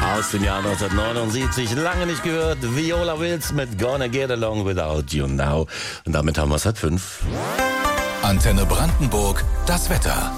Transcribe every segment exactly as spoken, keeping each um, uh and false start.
Aus dem Jahr neunzehnhundertneunundsiebzig, lange nicht gehört, Viola Wills mit Gonna Get Along Without You Now. Und damit haben wir es halb fünf. Antenne Brandenburg, das Wetter.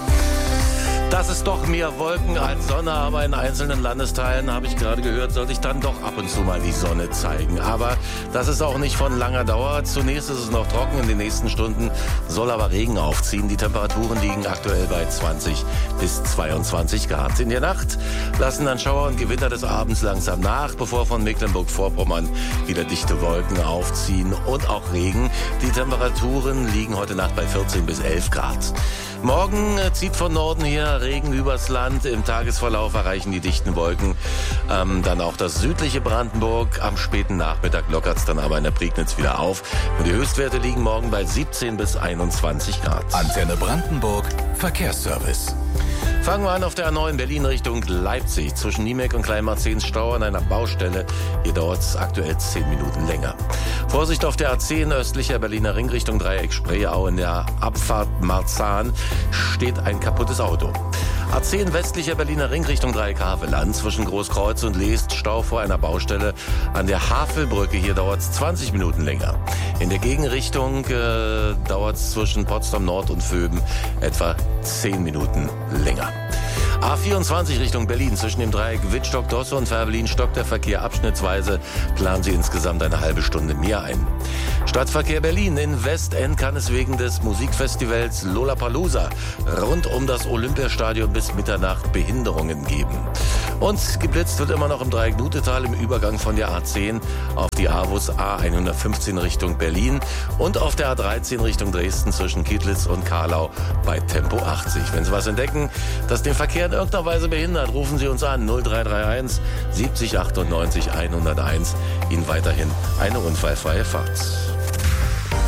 Das ist doch mehr Wolken als Sonne, aber in einzelnen Landesteilen, habe ich gerade gehört, soll sich dann doch ab und zu mal die Sonne zeigen. Aber das ist auch nicht von langer Dauer. Zunächst ist es noch trocken, in den nächsten Stunden soll aber Regen aufziehen. Die Temperaturen liegen aktuell bei zwanzig bis zweiundzwanzig Grad. In der Nacht lassen dann Schauer und Gewitter des Abends langsam nach, bevor von Mecklenburg-Vorpommern wieder dichte Wolken aufziehen und auch Regen. Die Temperaturen liegen heute Nacht bei vierzehn bis elf Grad. Morgen zieht von Norden her Regen übers Land. Im Tagesverlauf erreichen die dichten Wolken ähm, dann auch das südliche Brandenburg. Am späten Nachmittag lockert es dann aber in der Prignitz wieder auf. Und die Höchstwerte liegen morgen bei siebzehn bis einundzwanzig Grad. Antenne Brandenburg, Verkehrsservice. Fangen wir an auf der A neun Berlin Richtung Leipzig. Zwischen Niemek und Kleinmarzens Stau an einer Baustelle. Hier dauert es aktuell zehn Minuten länger. Vorsicht auf der A zehn östlicher Berliner Ring Richtung Dreieck Spreeau. In der Abfahrt Marzahn steht ein kaputtes Auto. A zehn westlicher Berliner Ring Richtung Dreieck Havelland. Zwischen Großkreuz und Leest Stau vor einer Baustelle an der Havelbrücke. Hier dauert es zwanzig Minuten länger. In der Gegenrichtung äh, dauert es zwischen Potsdam Nord und Vöben etwa zehn Minuten länger. A vierundzwanzig Richtung Berlin. Zwischen dem Dreieck Wittstock-Dosse und Fährberlin stockt der Verkehr abschnittsweise. Planen Sie insgesamt eine halbe Stunde mehr ein. Stadtverkehr Berlin. In Westend kann es wegen des Musikfestivals Lollapalooza rund um das Olympiastadion bis Mitternacht Behinderungen geben. Und geblitzt wird immer noch im Dreieck Nutetal im Übergang von der A zehn auf die AWUS A hundertfünfzehn Richtung Berlin und auf der A dreizehn Richtung Dresden zwischen Kittlitz und Karlau bei Tempo achtzig. Wenn Sie was entdecken, das den Verkehr in irgendeiner Weise behindert, rufen Sie uns an null drei drei eins siebzig achtundneunzig hunderteins. Ihnen weiterhin eine unfallfreie Fahrt.